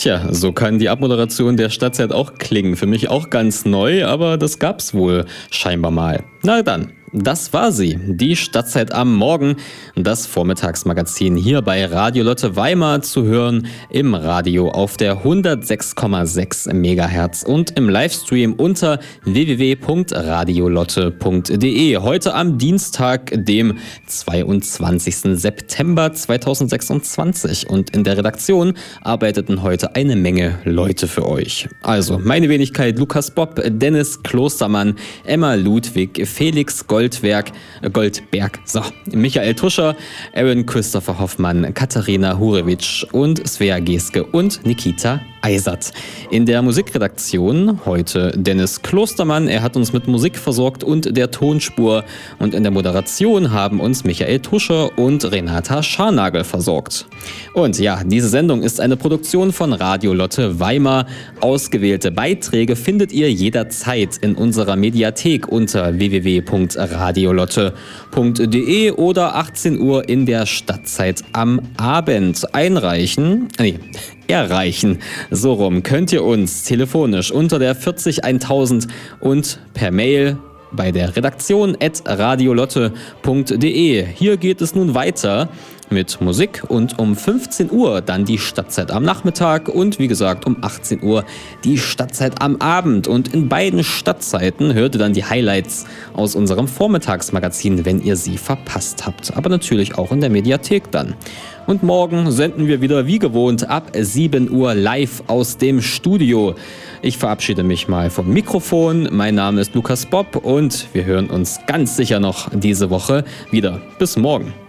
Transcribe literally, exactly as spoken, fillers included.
Tja, so kann die Abmoderation der Stadtzeit auch klingen. Für mich auch ganz neu, aber das gab's wohl scheinbar mal. Na dann. Das war sie, die Stadtzeit am Morgen, das Vormittagsmagazin hier bei Radio Lotte Weimar zu hören, im Radio auf der hundertsechs Komma sechs Megahertz und im Livestream unter w w w punkt radiolotte punkt de. Heute am Dienstag, dem zweiundzwanzigsten September zweitausendsechsundzwanzig, und in der Redaktion arbeiteten heute eine Menge Leute für euch. Also meine Wenigkeit Lukas Bob, Dennis Klostermann, Emma Ludwig, Felix Gold Goldberg, Goldberg, so, Michael Tuscher, Aaron Christopher Hoffmann, Katharina Hurewitsch und Svea Geske und Nikita Eisert. In der Musikredaktion heute Dennis Klostermann, er hat uns mit Musik versorgt und der Tonspur, und in der Moderation haben uns Michael Tuscher und Renata Scharnagel versorgt. Und ja, diese Sendung ist eine Produktion von Radio Lotte Weimar. Ausgewählte Beiträge findet ihr jederzeit in unserer Mediathek unter w w w punkt radiolotte punkt de oder achtzehn Uhr in der Stadtzeit am Abend. Einreichen, nee, erreichen, so rum, könnt ihr uns telefonisch unter der vierzig tausend und per Mail bei der Redaktion at radiolotte punkt de. Hier geht es nun weiter mit Musik und um fünfzehn Uhr dann die Stadtzeit am Nachmittag und wie gesagt um achtzehn Uhr die Stadtzeit am Abend. Und in beiden Stadtzeiten hört ihr dann die Highlights aus unserem Vormittagsmagazin, wenn ihr sie verpasst habt. Aber natürlich auch in der Mediathek dann. Und morgen senden wir wieder wie gewohnt ab sieben Uhr live aus dem Studio. Ich verabschiede mich mal vom Mikrofon. Mein Name ist Lukas Bob und wir hören uns ganz sicher noch diese Woche wieder. Bis morgen.